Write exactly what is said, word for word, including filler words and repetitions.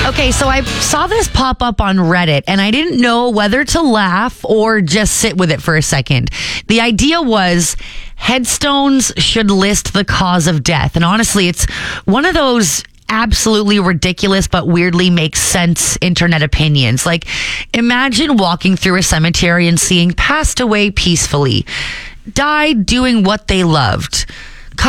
Okay, so I saw this pop up on Reddit and I didn't know whether to laugh or just sit with it for a second. The idea was headstones should list the cause of death. And honestly, it's one of those absolutely ridiculous but weirdly makes sense internet opinions. Like, imagine walking through a cemetery and seeing passed away peacefully, died doing what they loved.